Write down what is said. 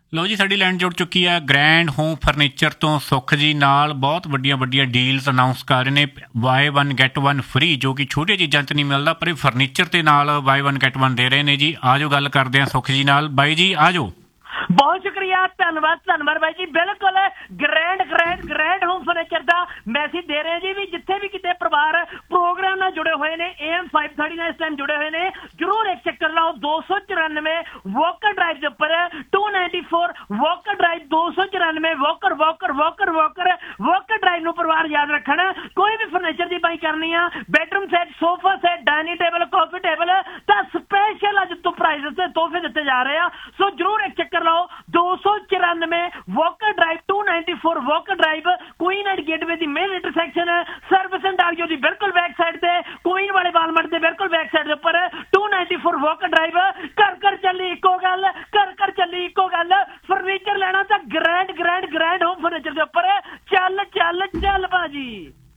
ਲਓ ਜੀ, ਸਾਡੀ ਲਾਈਨ ਜੁੜ ਚੁੱਕੀ ਹੈ ਗ੍ਰੈਂਡ ਹੋਮ ਫਰਨੀਚਰ ਤੋਂ ਸੁੱਖ ਜੀ ਨਾਲ। ਬਹੁਤ ਵੱਡੀਆਂ ਵੱਡੀਆਂ ਡੀਲਸ ਅਨਾਊਂਸ ਕਰ ਰਹੇ ਨੇ, ਬਾਏ 1 ਗੈਟ 1 ਫ੍ਰੀ, ਜੋ ਕਿ ਛੋਟੀਆਂ ਚੀਜ਼ਾਂ 'ਚ ਨਹੀਂ ਮਿਲਦਾ, ਪਰ ਇਹ ਫਰਨੀਚਰ ਦੇ ਨਾਲ ਬਾਏ 1 ਗੈਟ 1 ਦੇ ਰਹੇ ਨੇ ਜੀ। ਆਜੋ ਗੱਲ ਕਰਦੇ ਹਾਂ ਸੁੱਖ ਜੀ ਨਾਲ। ਬਾਈ ਜੀ ਆਜੋ। ਬਹੁਤ ਸ਼ੁਕਰੀਆ, ਧੰਨਵਾਦ ਬਾਈ ਜੀ। ਬਿਲਕੁਲ ਗ੍ਰੈਂਡ ਹੋਮ ਫਰਨੀਚਰ ਦਾ ਮੈਸੇਜ ਦੇ ਰਹੇ ਜੀ ਵੀ ਜਿੱਥੇ ਵੀ ਕਿਤੇ ਪਰਿਵਾਰ ਪ੍ਰੋਗਰਾਮ ਨਾਲ ਜੁੜੇ ਹੋਏ ਨੇ, AM 530 ਨਾਲ ਇਸ ਟਾਈਮ ਜੁੜੇ ਹੋਏ ਨੇ, ਜਰੂਰ ਇੱਕ ਚੱਕਰ ਲਾਓ। 294 ਵੋਕਰ ਡਰਾਈਵ ਦੇ ਉੱਪਰ 294 ਵੋਕਰ ਡਰਾਈਵ, 294 ਵੋਕਰ ਡਰਾਈਵ ਨੂੰ ਪਰਿਵਾਰ ਯਾਦ ਰੱਖਣ। ਕੋਈ ਵੀ ਫਰਨੀਚਰ ਦੀ ਬਾਈ ਕਰਨੀ ਆ, bedroom set, sofa set, dining table, ਕਾਫੀ ਟੇਬਲ, ਤਾਂ ਸਪੈਸ਼ਲ ਅੱਜ ਤੋਂ ਪ੍ਰਾਈਜ਼ ਤੇ ਤੋਹਫੇ ਦਿੱਤੇ ਜਾ ਰਹੇ ਆ। ਸੋ ਜਰੂਰ ਇੱਕ ਚੱਕਰ ਲਾਓ। 294 walker drive, 294 walker drive, Queen and gateway the main intersection, service ਇੰਟਾਰੀਓ ਦੀ ਬਿਲਕੁਲ ਬੈਕ ਸਾਈਡ ਤੇ, ਕੁਈਨ ਵਾਲੇ ਵਾਲਮਾਰਟ ਦੇ ਬਿਲਕੁਲ ਬੈਕ ਸਾਈਡ ਦੇ ਉੱਪਰ 294 ਵੋਕਰ ਡਰਾਈਵ। ਘਰ ਚੱਲੀ ਇੱਕੋ ਗੱਲ, ਘਰ ਚੱਲੀ ਇੱਕੋ ਗੱਲ। ਫਰਨੀਚਰ ਲੈਣਾ ਤਾਂ ਗ੍ਰੈਂਡ ਹੋਮ ਫਰਨੀਚਰ ਦੇ ਉੱਪਰ ਚੱਲ ਭਾਜੀ।